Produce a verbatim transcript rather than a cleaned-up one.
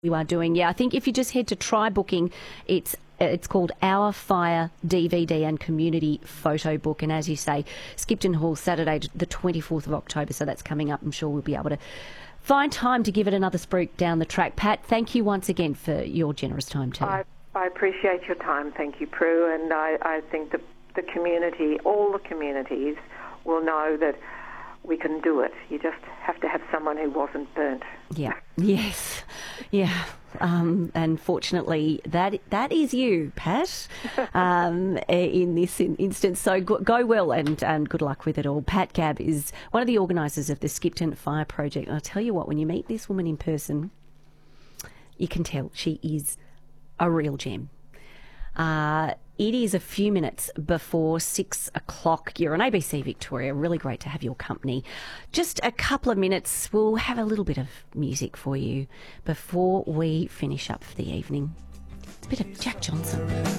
you are doing. Yeah, I think if you just head to Try Booking, it's it's called Our Fire D V D and Community Photo Book. And as you say, Skipton Hall, Saturday the twenty-fourth of October, so that's coming up. I'm sure we'll be able to find time to give it another spruik down the track. Pat, thank you once again for your generous time too. I, I appreciate your time. Thank you, Prue. And I, I think the, the community, all the communities, will know that we can do it. You just have to have someone who wasn't burnt. Yeah. Yes. Yeah. Um, and fortunately, that that is you, Pat, um, in this in instance. So go, go well and, and good luck with it all. Pat Gabb is one of the organisers of the Skipton Fire Project. And I'll tell you what, when you meet this woman in person, you can tell she is a real gem. Uh, it is a few minutes before six o'clock. You're on A B C Victoria. Really great to have your company. Just a couple of minutes. We'll have a little bit of music for you before we finish up for the evening. It's a bit of Jack Johnson.